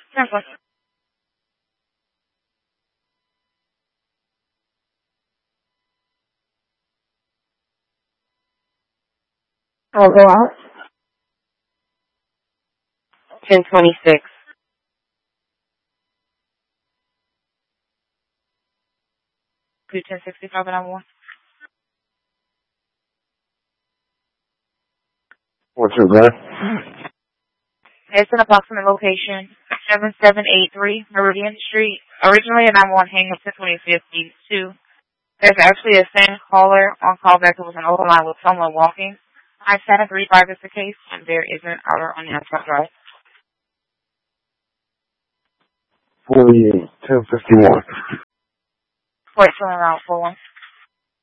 Temple. I'll go out. 1026. Good 1065 and I'm one. What's your address? It's an approximate location. 7783 Meridian Street. Originally a 911 hang up to 2052. There's actually a same caller on callback who was an open line with someone walking. I said agree by this the case, and there is an outer on the outside drive. 48, 1051. Wait, filling around 41.